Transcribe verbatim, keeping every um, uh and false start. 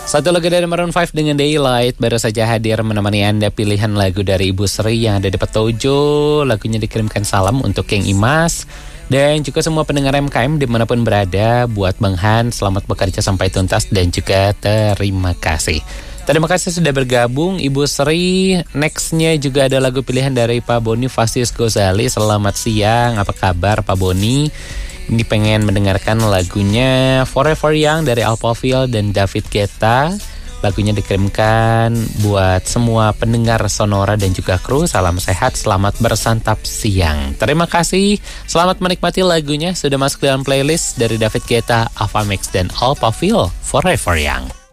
Satu lagu dari Maroon five dengan Daylight baru saja hadir menemani Anda. Pilihan lagu dari Ibu Sri yang ada di Petojo. Lagunya dikirimkan salam untuk Kang Imas dan juga semua pendengar M K M dimanapun berada. Buat Bang Han, selamat bekerja sampai tuntas dan juga terima kasih. Terima kasih sudah bergabung Ibu Sri. Nextnya juga ada lagu pilihan dari Pak Boni Fasis Gozali. Selamat siang, apa kabar Pak Boni? Ini pengen mendengarkan lagunya Forever Young dari Alphaville dan David Guetta. Lagunya dikirimkan buat semua pendengar Sonora dan juga kru. Salam sehat, selamat bersantap siang. Terima kasih, selamat menikmati lagunya. Sudah masuk dalam playlist dari David Guetta, Avamax dan Alphaville, Forever Young.